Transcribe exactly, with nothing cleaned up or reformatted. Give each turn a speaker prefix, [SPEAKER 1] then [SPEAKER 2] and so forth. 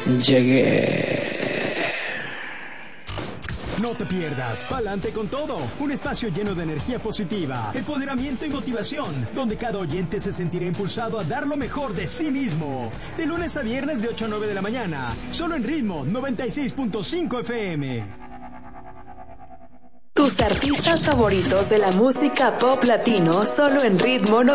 [SPEAKER 1] Llegué.
[SPEAKER 2] No te pierdas Pa'lante con Todo, un espacio lleno de energía positiva, empoderamiento y motivación, donde cada oyente se sentirá impulsado a dar lo mejor de sí mismo. De lunes a viernes de ocho a nueve de la mañana, solo en Ritmo noventa y seis punto cinco F M.
[SPEAKER 3] Tus artistas favoritos de la música pop latino, solo en Ritmo